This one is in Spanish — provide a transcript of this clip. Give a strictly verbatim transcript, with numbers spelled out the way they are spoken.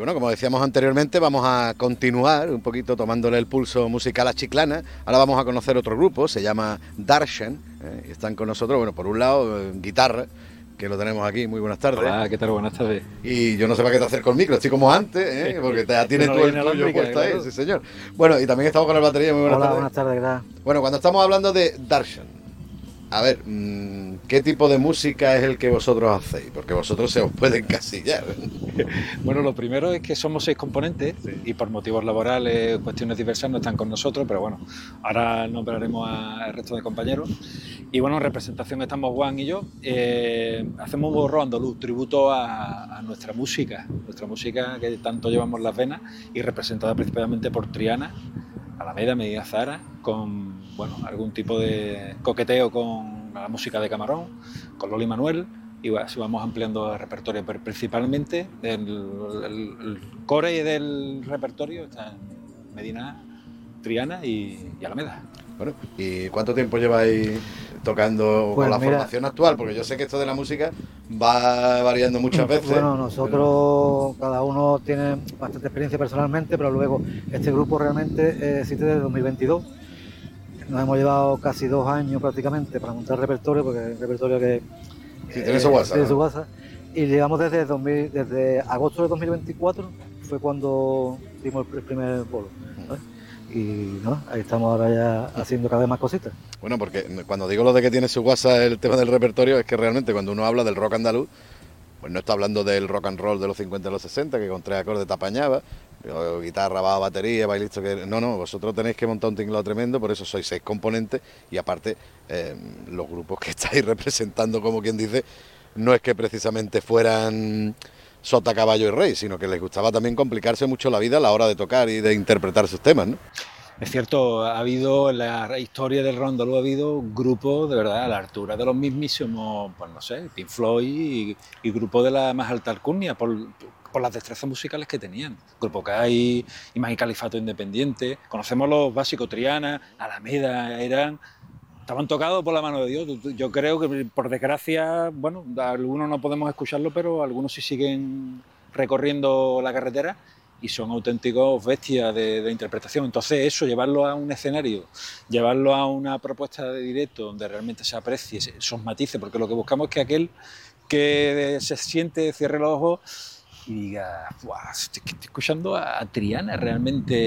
bueno, como decíamos anteriormente, vamos a continuar un poquito tomándole el pulso musical a Chiclana. Ahora vamos a conocer otro grupo, se llama Darshan, ¿eh? Y están con nosotros, bueno, por un lado, eh, guitarra, que lo tenemos aquí. Muy buenas tardes. Hola, ¿qué tal? Buenas tardes. Y yo no sé para qué te acerco el micro, estoy como antes, ¿eh? Porque te tienes tú el tuyo puesto ahí, sí señor. Bueno, y también estamos con la batería. Muy buenas Hola, tardes. buenas tardes, ¿qué tal? Bueno, cuando estamos hablando de Darshan, a ver, ¿qué tipo de música es el que vosotros hacéis? Porque vosotros se os puede encasillar. Bueno, lo primero es que somos seis componentes, sí, y por motivos laborales, cuestiones diversas, no están con nosotros, pero bueno, ahora nombraremos al resto de compañeros. Y bueno, en representación estamos Juan y yo. Eh, hacemos un borro andaluz, tributo a, a nuestra música, nuestra música que tanto llevamos las venas y representada principalmente por Triana, Alameda, Medina Zahara, con bueno, algún tipo de coqueteo con la música de Camarón, con Loli Manuel, y bueno, así vamos ampliando el repertorio, pero principalmente el, el, el core del repertorio está en Medina, Triana y, y Alameda. Bueno, ¿y cuánto tiempo lleváis tocando pues con la mira, formación actual? Porque yo sé que esto de la música va variando muchas veces. Bueno, nosotros, pero... cada uno tiene bastante experiencia personalmente, pero luego este grupo realmente eh, existe desde dos mil veintidós. Nos hemos llevado casi dos años prácticamente para montar el repertorio, porque es un repertorio que sí, tiene su WhatsApp, tiene su ¿no? WhatsApp. Y llegamos desde, dos mil, desde agosto de dos mil veinticuatro, fue cuando dimos el primer bolo, ¿sabes? Y no, ahí estamos ahora ya haciendo cada vez más cositas. Bueno, porque cuando digo lo de que tiene su WhatsApp el tema del repertorio, es que realmente cuando uno habla del rock andaluz, pues no está hablando del rock and roll de los cincuenta y los sesenta, que con tres acordes te apañaba, guitarra, bajo, batería, vais listo que... No, no, vosotros tenéis que montar un tinglado tremendo, por eso sois seis componentes, y aparte, eh, los grupos que estáis representando, como quien dice, no es que precisamente fueran sota, caballo y rey, sino que les gustaba también complicarse mucho la vida a la hora de tocar y de interpretar sus temas, ¿no? Es cierto, ha habido en la historia del rock andaluz, ha habido grupos de verdad a la altura de los mismísimos, pues no sé, Pink Floyd y, y grupos de la más alta alcurnia por, por las destrezas musicales que tenían. Grupo Kai, Imagen Califato Independiente, conocemos los básicos, Triana, Alameda, eran... Estaban tocados por la mano de Dios. Yo creo que, por desgracia, bueno, algunos no podemos escucharlo, pero algunos sí siguen recorriendo la carretera y son auténticos bestias de, de interpretación. Entonces eso, llevarlo a un escenario, llevarlo a una propuesta de directo donde realmente se aprecie esos matices, porque lo que buscamos es que aquel que se siente, cierre los ojos y diga, estoy, estoy escuchando a Triana realmente.